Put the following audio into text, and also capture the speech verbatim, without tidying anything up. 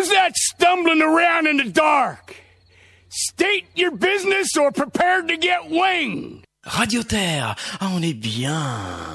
Who's that stumbling around in the dark? State your business or prepare to get winged. Radio Terre, ah, on est bien.